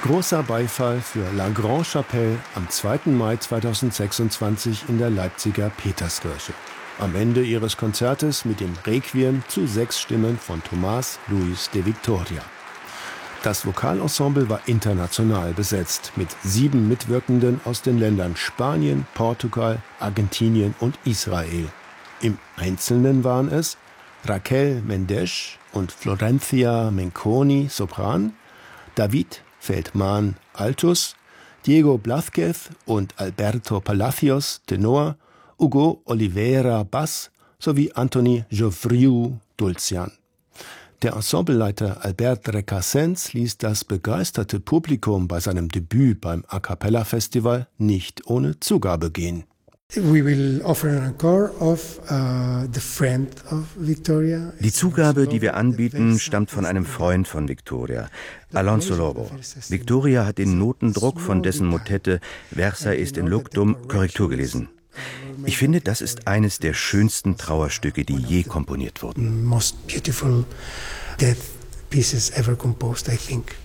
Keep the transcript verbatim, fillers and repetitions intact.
Großer Beifall für La Grande Chapelle am zweiten Mai zweitausendsechsundzwanzig in der Leipziger Peterskirche. Am Ende ihres Konzertes mit dem Requiem zu sechs Stimmen von Tomás Luis de Victoria. Das Vokalensemble war international besetzt, mit sieben Mitwirkenden aus den Ländern Spanien, Portugal, Argentinien und Israel. Im Einzelnen waren es Raquel Mendes und Florencia Menconi, Sopran, David Feldman, Altus, Diego Blázquez und Alberto Palacios, Tenor, Hugo Oliveira, Bass sowie Anthony Geoffriou, Dulcian. Der Ensembleleiter Albert Recasens ließ das begeisterte Publikum bei seinem Debüt beim A Cappella Festival nicht ohne Zugabe gehen. Die Zugabe, die wir anbieten, stammt von einem Freund von Victoria, Alonso Lobo. Victoria hat den Notendruck von dessen Motette Versa est in luctum Korrektur gelesen. Ich finde, das ist eines der schönsten Trauerstücke, die je komponiert wurden. Most beautiful death pieces ever composed, I think.